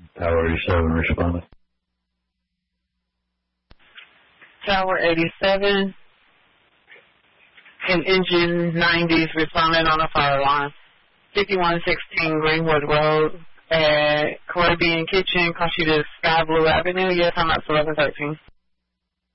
Tower 87 responding. Tower 87 and engine 90s responding on a fire alarm. 5116 Greenwood Road at Caribbean Kitchen, Cochita Sky Blue Avenue. Yes, I'm at 1113.